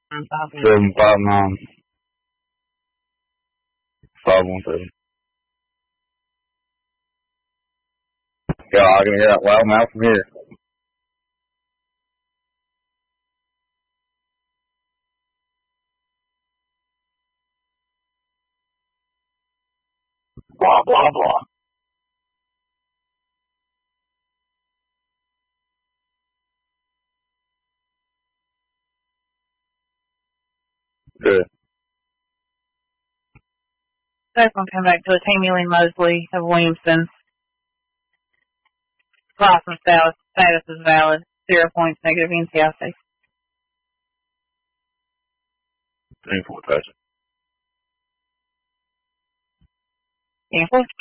759 517. Yeah, I can hear that loud mouth from here. Blah, blah, blah. Good. That's going to come back to a Tammy Lee Mosley of Williamston. License status is valid. 0 points, negative NCIC. 10-4 touch. Cancel.